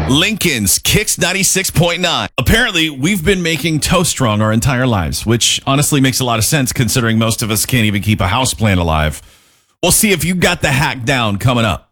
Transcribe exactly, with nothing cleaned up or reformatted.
Lincoln's Kicks ninety-six point nine. Apparently, we've been making toast strong our entire lives, which honestly makes a lot of sense considering most of us can't even keep a houseplant alive. We'll see if you got the hack down coming up.